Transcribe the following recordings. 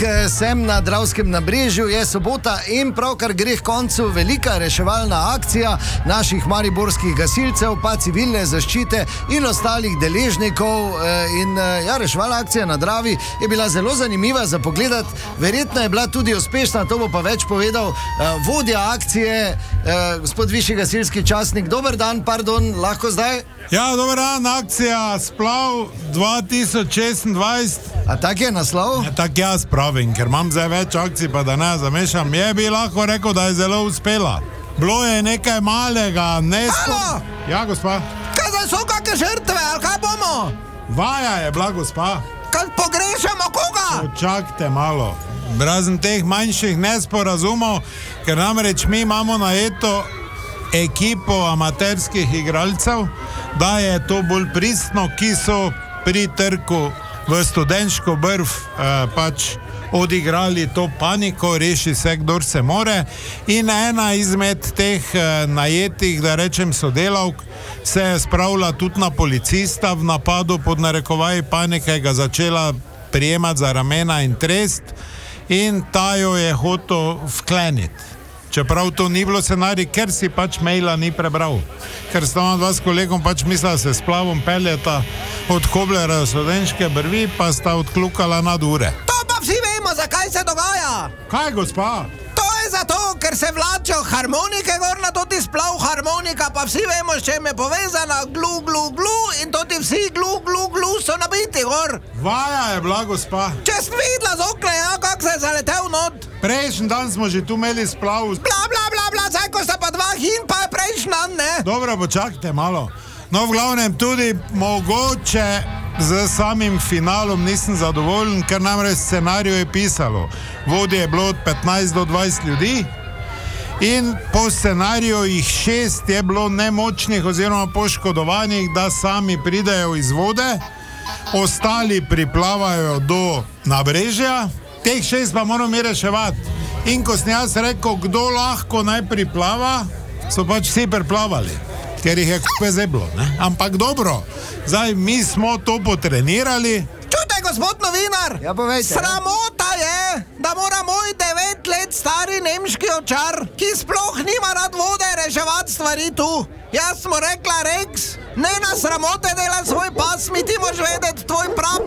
Sem na Dravskem nabrežju, je sobota in pravkar gre k koncu velika reševalna akcija naših mariborskih gasilcev, pa civilne zaščite in ostalih deležnikov. Reševalna akcija na Dravi je bila zelo zanimiva za pogledati, verjetno je bila tudi uspešna, to bo pa več povedal vodja akcije, gospod višji gasilski častnik. Dober dan, pardon, lahko zdaj? Ja, dober dan, akcija Splav 2026. A tak je naslov? Ja, tak jaz pravim, ker imam zdaj več akcij, pa da ne zamešam. Je bi lahko rekel, da je zelo uspela. Bilo je nekaj malega, Halo! Ja, gospa. Kaj zdaj so kakšne žrtve, ali kaj bomo? Vaja je bila, gospa. Kaj pogrešamo koga? Počakajte malo. Razen teh manjših nesporazumov, ker namreč mi imamo najeto ekipo amaterskih igralcev, da je to bolj pristno, ki so pri trku v Studenško brv pač odigrali to paniko, reši se, kdor se more. In ena izmed teh najetih, da rečem sodelavk, se je spravila tudi na policista v napadu pod narekovaji panike, ga začela prijemati za ramena in trest in ta jo je hotel vkleniti. Čeprav to ni bilo scenarij, ker si pač maila ni prebral. Ker sta ona dva s kolegom pač mislila se Splavom peljeta od Koblera do Studenške brvi, pa sta odklukala nad ure. To pa vsi vemo, zakaj se dogaja. Kaj, gospa? To je zato, ker se vlačijo harmonike gor na toti Splav harmonika, pa vsi vemo, s čem je povezana, glu, glu, glu, in toti vsi glu, glu, glu so nabiti gor. Vaja je bila, gospa. Če sem videla z okna, ja, kak se je zaletel not. Prejšnji dan smo že tu imeli Splav. Bla, bla, bla, bla, zdaj ko sta pa dva hin, pa je prejšnji dan, ne? Dobro, počakajte malo. No, v glavnem tudi mogoče z samim finalom nisem zadovoljen, ker namreč scenariju je pisalo. Vodje je bilo od 15 do 20 ljudi in po scenariju jih 6 je bilo nemočnih oziroma poškodovanih, da sami pridejo iz vode, ostali priplavajo do nabrežja, teh 6 pa moramo mi reševati. In ko sem jaz rekel, kdo lahko naj priplava, so pač vsi priplavali, ker jih je kupe zeblo, ne? Ampak dobro, zdaj mi smo to potrenirali. Čujte, gospod novinar, Ja, povejte. Sramota je, da mora moj 9 let stari nemški ovčar, ki sploh nima rad vode, reševati stvari tu. Jaz smo rekla, Rex, ne na sramote dela svoj pas, mi ti moš vedeti, tvoj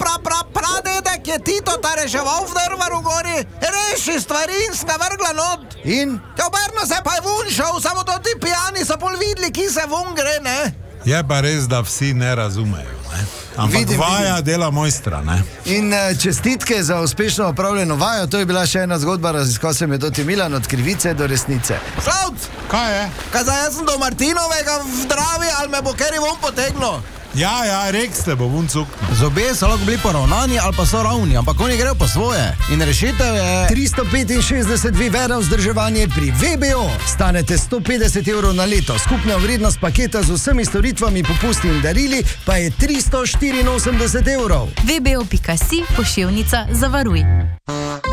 pradedek je Tito ta reševal v Drvaru gori, reši stvari in ska vrgla not. In? Ja, obrno se pa je vun šel, samo to ti pijani so pol videli, ki se vun gre, ne? Je pa res, da vsi ne razumejo, ne? Ampak Vidim. vaja dela mojstra, ne? In čestitke za uspešno opravljeno vajo, to je bila še ena zgodba, raziskal sem je Toti Milan od krivice do resnice. Slavc, Kaj je? kaj zdaj jaz sem do Martinovega v Dravi, ali me bo keri von potegnil? Ja, Rex te bo vun cuknil. Zobje so lahko bili poravnani ali pa so ravni, ampak oni grejo po svoje. In rešitev je 365 vivera vzdrževanje pri VBO. Stanete 150 evrov na leto. Skupna vrednost paketa z vsemi storitvami, popusti in darili pa je 384 evrov. vbo.si, pošiljnica Zavaruj.